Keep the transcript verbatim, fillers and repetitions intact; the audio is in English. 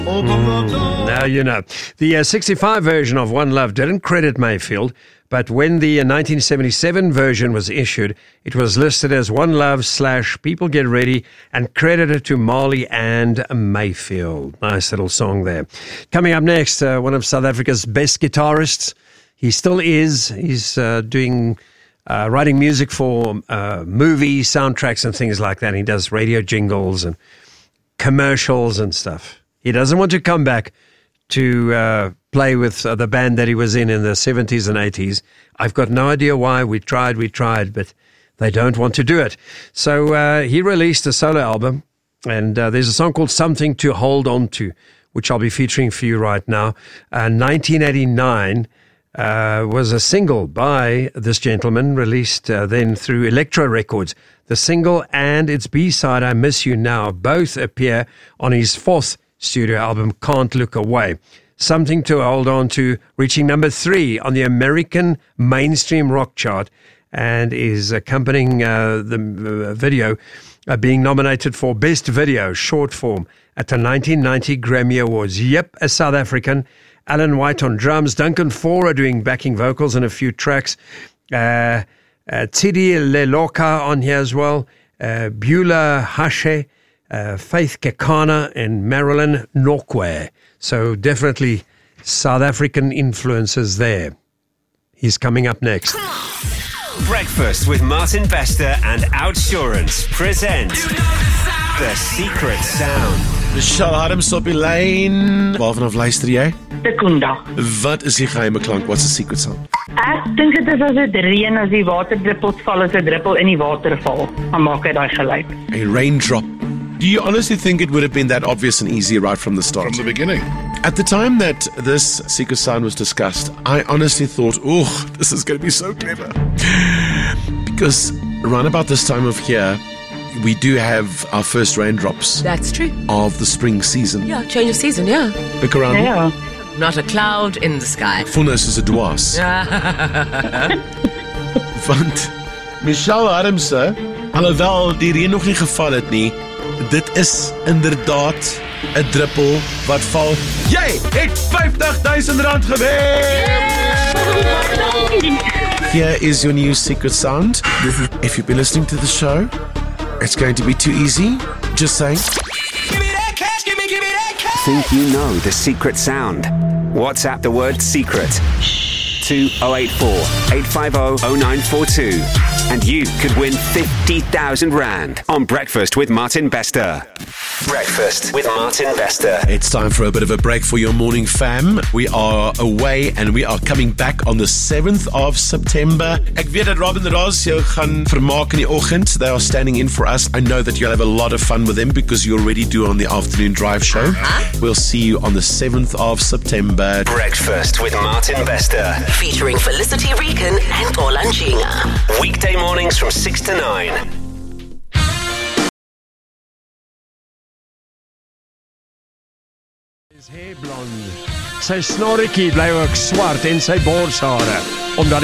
Mm, now you know. The uh, sixty-five version of One Love didn't credit Mayfield, but when the uh, nineteen seventy-seven version was issued, it was listed as One Love slash People Get Ready and credited to Marley and Mayfield. Nice little song there. Coming up next, uh, one of South Africa's best guitarists. He still is. He's uh, doing... Uh, writing music for uh, movie soundtracks and things like that. And he does radio jingles and commercials and stuff. He doesn't want to come back to uh, play with uh, the band that he was in in the seventies and eighties. I've got no idea why. We tried, we tried, but they don't want to do it. So uh, he released a solo album, and uh, there's a song called Something to Hold On To, which I'll be featuring for you right now. Uh, nineteen eighty-nine Uh, was a single by this gentleman, released uh, then through Elektra Records. The single and its B-side, I Miss You Now, both appear on his fourth studio album, Can't Look Away. Something to Hold On To, reaching number three on the American mainstream rock chart, and is accompanying uh, the uh, video uh, being nominated for Best Video Short Form at the nineteen ninety Grammy Awards. Yep, a South African. Alan White on drums, Duncan Fora doing backing vocals on a few tracks, uh, uh, Tidi Leloka on here as well, uh, Beulah Hashe, uh, Faith Kekana, and Marilyn Nokwe. So definitely South African influences there. He's coming up next. Breakfast with Martin Bester and Outsurance present The Secret Sound. Michelle Adams op die lyn. Waarvan af luister jy? Sekunda. Wat is die geheime klank? What's the secret sound? Ek dink dit is as dit reën, as die waterdruppels val, as 'n druppel in die water val, dan maak hy daai geluid. A raindrop. Do you honestly think it would have been that obvious and easy right from the start? From the beginning. At the time that this secret sound was discussed, I honestly thought, oh, this is going to be so clever. Because around about this time of year, we do have our first raindrops. That's true. Of the spring season. Yeah, change of season, yeah. Look around. Ja. Not a cloud in the sky. Vonnis is 'n dwaas. Want Michelle Adams, alhoewel die reën nog nie geval het nie, dit is inderdaad 'n druppel wat val. Jy het fifty thousand rand gewen! Here is your new secret sound. If you've been listening to the show, it's going to be too easy. Just saying. Think you know the secret sound? WhatsApp the word secret to oh eight four, eight five oh, oh nine four two and you could win fifty thousand rand on Breakfast with Martin Bester. Breakfast with Martin Bester. It's time for a bit of a break for your morning fam. We are away and we are coming back on the seventh of September. Ek weet dat Robin Ross jou gaan vermaak in die oggend. They are standing in for us. I know that you'll have a lot of fun with them because you already do on the afternoon drive show. Uh-huh. We'll see you on the seventh of September. Breakfast with Martin Bester. Featuring Felicity Regan and Olanjinga. Weekday mornings from six to nine. Sy hair blond. Sy snorretjie bly ook swart en sy borshare omdat